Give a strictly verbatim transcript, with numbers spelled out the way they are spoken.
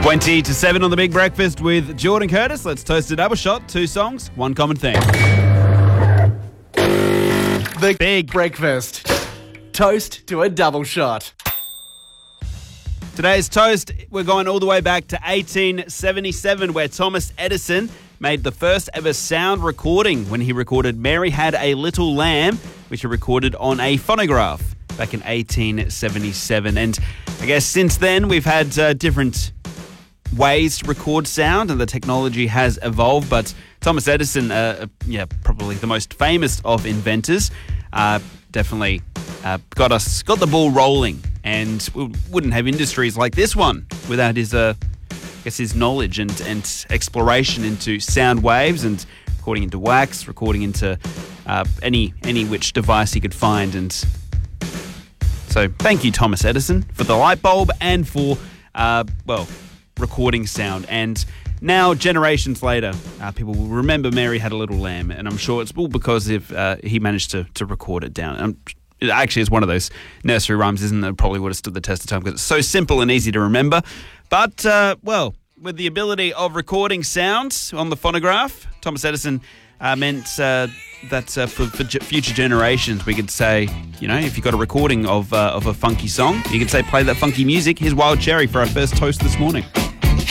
twenty to seven on The Big Breakfast with Jordan Curtis. Let's toast a double shot. Two songs, one common theme. The Big Breakfast. Toast to a double shot. Today's toast, we're going all the way back to eighteen seventy-seven, where Thomas Edison made the first ever sound recording when he recorded Mary Had a Little Lamb, which he recorded on a phonograph back in eighteen seventy-seven. And I guess since then we've had uh, different ways to record sound and the technology has evolved, but Thomas Edison, uh, yeah, probably the most famous of inventors, uh, definitely uh, got us, got the ball rolling, and we wouldn't have industries like this one without his, uh, I guess, his knowledge and, and exploration into sound waves and recording into wax, recording into uh, any any which device he could find. And so thank you, Thomas Edison, for the light bulb and for, uh, well, recording sound. And now, generations later, uh, people will remember Mary Had a Little Lamb, and I'm sure it's all because of uh, he managed to to record it down. Um, it actually is one of those nursery rhymes, isn't it? Probably would have stood the test of time because it's so simple and easy to remember. But, uh, well, with the ability of recording sounds on the phonograph, Thomas Edison uh, meant uh, that uh, for, for g- future generations, we could say, you know, if you've got a recording of uh, of a funky song, you could say, play that funky music. Here's Wild Cherry for our first toast this morning.